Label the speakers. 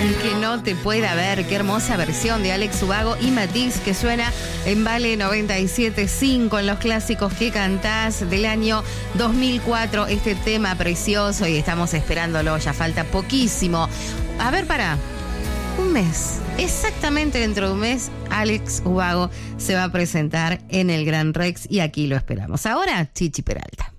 Speaker 1: Aunque no te pueda ver, qué hermosa versión de Alex Ubago y Matiz que suena en Vale 97.5 en los clásicos que cantás del año 2004. Este tema precioso y estamos esperándolo, ya falta poquísimo. A ver, un mes, exactamente dentro de un mes, Alex Ubago se va a presentar en el Gran Rex y aquí lo esperamos. Ahora, Chichi Peralta.